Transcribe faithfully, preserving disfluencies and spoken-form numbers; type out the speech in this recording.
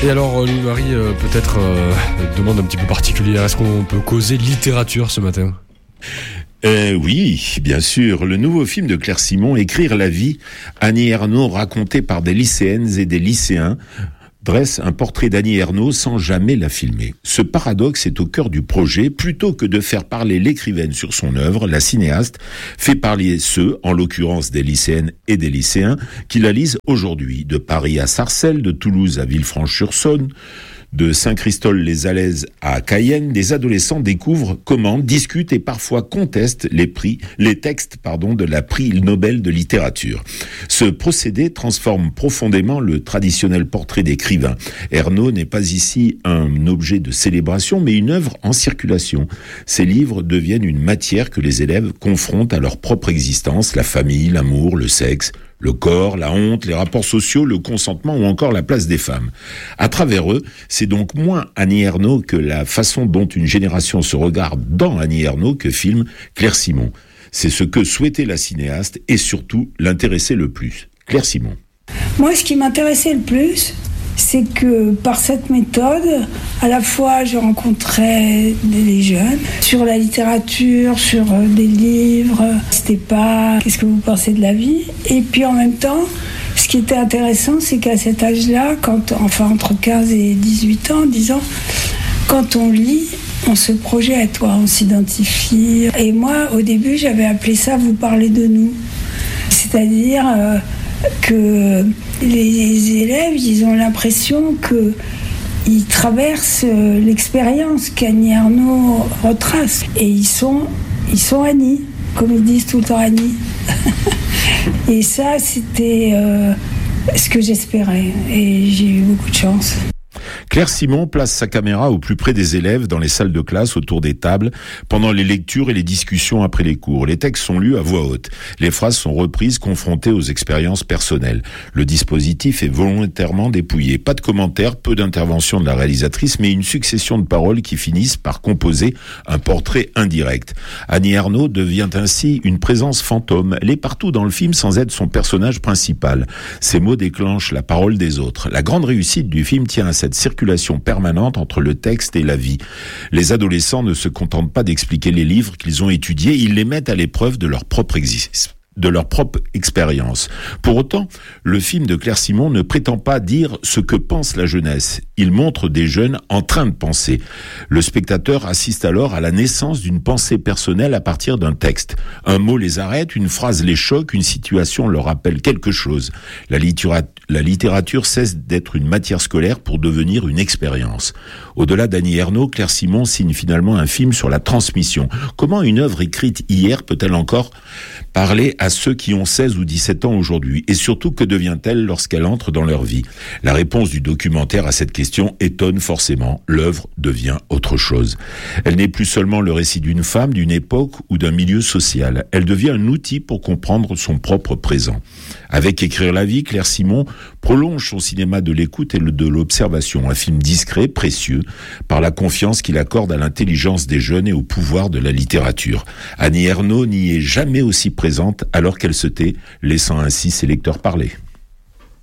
Et alors, euh, Louis-Marie, euh, peut-être euh, demande un petit peu particulière. Est-ce qu'on peut causer littérature ce matin ? Euh, oui, bien sûr. Le nouveau film de Claire Simon, Écrire la vie, Annie Ernaux, raconté par des lycéennes et des lycéens, dresse un portrait d'Annie Ernaux sans jamais la filmer. Ce paradoxe est au cœur du projet. Plutôt que de faire parler l'écrivaine sur son œuvre, la cinéaste fait parler ceux, en l'occurrence des lycéennes et des lycéens, qui la lisent aujourd'hui. De Paris à Sarcelles, de Toulouse à Villefranche-sur-Saône, de Saint-Christol-les-Alaises à Cayenne, des adolescents découvrent, commentent, discutent et parfois contestent les prix, les textes, pardon, de la prix Nobel de littérature. Ce procédé transforme profondément le traditionnel portrait d'écrivain. Ernaux n'est pas ici un objet de célébration, mais une œuvre en circulation. Ses livres deviennent une matière que les élèves confrontent à leur propre existence, la famille, l'amour, le sexe, le corps, la honte, les rapports sociaux, le consentement ou encore la place des femmes. À travers eux, c'est donc moins Annie Ernaux que la façon dont une génération se regarde dans Annie Ernaux que filme Claire Simon. C'est ce que souhaitait la cinéaste et surtout l'intéressait le plus. Claire Simon. Moi, ce qui m'intéressait le plus, c'est que par cette méthode, à la fois je rencontrais des jeunes sur la littérature, sur des livres, c'était pas qu'est-ce que vous pensez de la vie, et puis en même temps, ce qui était intéressant, c'est qu'à cet âge-là, quand, enfin entre quinze et dix-huit ans, dix ans, quand on lit, on se projette, on s'identifie. Et moi, au début, j'avais appelé ça « vous parlez de nous », c'est-à-dire euh, que les élèves, ils ont l'impression qu'ils traversent l'expérience qu'Annie Ernaux retrace. Et ils sont, ils sont Annie, comme ils disent tout le temps Annie. Et ça, c'était euh, ce que j'espérais. Et j'ai eu beaucoup de chance. Claire Simon place sa caméra au plus près des élèves dans les salles de classe autour des tables pendant les lectures et les discussions après les cours. Les textes sont lus à voix haute. Les phrases sont reprises, confrontées aux expériences personnelles. Le dispositif est volontairement dépouillé. Pas de commentaires, peu d'intervention de la réalisatrice, mais une succession de paroles qui finissent par composer un portrait indirect. Annie Ernaux devient ainsi une présence fantôme. Elle est partout dans le film sans être son personnage principal. Ses mots déclenchent la parole des autres. La grande réussite du film tient à cette circulation permanente entre le texte et la vie. Les adolescents ne se contentent pas d'expliquer les livres qu'ils ont étudiés, ils les mettent à l'épreuve de leur propre existence, de leur propre expérience. Pour autant, le film de Claire Simon ne prétend pas dire ce que pense la jeunesse. Il montre des jeunes en train de penser. Le spectateur assiste alors à la naissance d'une pensée personnelle à partir d'un texte. Un mot les arrête, une phrase les choque, une situation leur rappelle quelque chose. La littérature, la littérature cesse d'être une matière scolaire pour devenir une expérience. Au-delà d'Annie Ernaux, Claire Simon signe finalement un film sur la transmission. Comment une œuvre écrite hier peut-elle encore parler à ceux qui ont seize ou dix-sept ans aujourd'hui? Et surtout, que devient-elle lorsqu'elle entre dans leur vie? La réponse du documentaire à cette question étonne forcément. L'œuvre devient autre chose. Elle n'est plus seulement le récit d'une femme, d'une époque ou d'un milieu social. Elle devient un outil pour comprendre son propre présent. Avec Écrire la vie, Claire Simon prolonge son cinéma de l'écoute et de l'observation. Un film discret, précieux, par la confiance qu'il accorde à l'intelligence des jeunes et au pouvoir de la littérature. Annie Ernaux n'y est jamais aussi présente alors qu'elle se tait, laissant ainsi ses lecteurs parler.